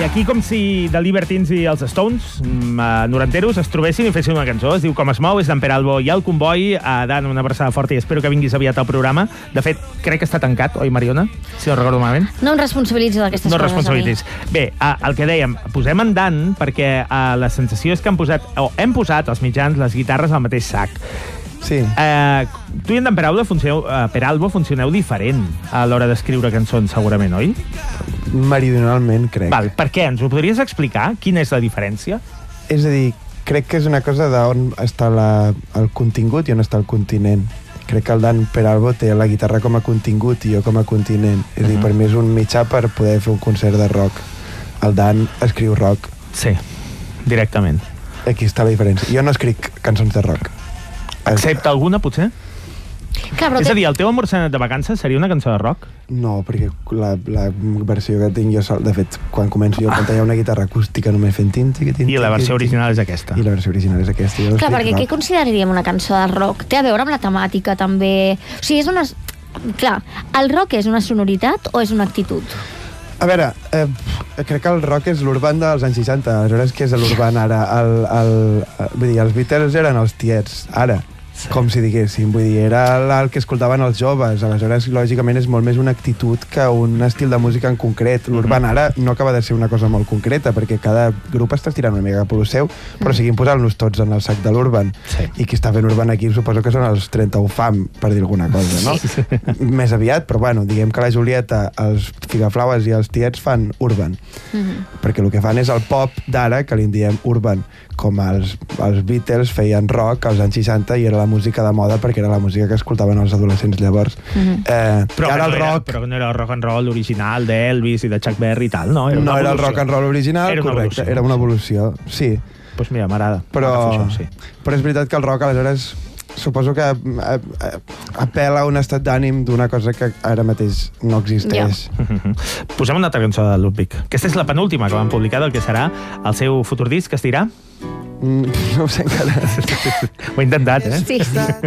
aquí com si The Libertines i els Stones, noranteros, es trobessin i fessin una cançó. Es diu Com es mou, és d'en Peralbo i el Comboi. Dan, una abraçada forta i espero que vinguis aviat al programa. De fet, crec que està tancat, oi, Mariona? Si no recordo malament. No em responsabilitzo d'aquestes coses. No responsabilitzis. Bé, el que dèiem, posem en Dan perquè la sensació és que hem posat als mitjans les guitarres al mateix sac. Sí. Tu i en Dan Peralbo funcioneu diferent a l'hora d'escriure cançons, segurament, oi? Meridionalment, crec. Val, per què? Ens ho podries explicar? Quina és la diferència? És a dir, crec que és una cosa d'on està el contingut i on està el continent. Crec que el Dan Peralbo té la guitarra com a contingut i jo com a continent. És a dir, per mi és un mitjà per poder fer un concert de rock. El Dan escriu rock. Sí, directament. Aquí està la diferència. Jo no escric cançons de rock. Excepte alguna, potser? Clar, però És a dir, el teu amor senat de vacances seria una cançó de rock? No, perquè la versió que tinc jo sol... De fet, quan començo jo a cantar hi ha una guitarra acústica només fent tin-tin-tin. I la versió original és aquesta. I la versió original és aquesta. Clar, perquè què consideraríem una cançó de rock? Té a veure amb la temàtica, també. O sigui, és una... Clar, el rock és una sonoritat o és una actitud? A veure, crec que el rock és l'urban dels anys 60. Aleshores, què és l'urban ara? Vull dir, els Beatles eren els tiets, ara. Sí. Com si diguéssim, vull dir, era el que escoltaven els joves, aleshores lògicament és molt més una actitud que un estil de música en concret. L'urban ara no acaba de ser una cosa molt concreta, perquè cada grup està estirant una mica cap a lo seu, però seguim posant-nos tots en el sac de l'urban. Sí. I qui està fent urban aquí suposo que són els 31 fam, per dir alguna cosa, no? Sí. Més aviat, però bueno, diguem que la Julieta, els Figaflaues i els tiets fan urban. Perquè el que fan és el pop d'ara, que li en diem urban, com els Beatles feien rock als anys 60 i era la música de moda perquè era la música que escoltaven els adolescents llavors. Però ara el rock... Però no era el rock and roll original d'Elvis i de Chuck Berry i tal, no? No era el rock and roll original, correcte, era una evolució, sí. Doncs mira, m'agrada. Però és veritat que el rock, aleshores, suposo que apel·la a un estat d'ànim d'una cosa que ara mateix no existeix. Posem una altra cançó de Ludwig. Aquesta és la penúltima que van publicar del que serà el seu futur disc, que es dirà? No ho sé encara. Ho he intentat, eh? Sí.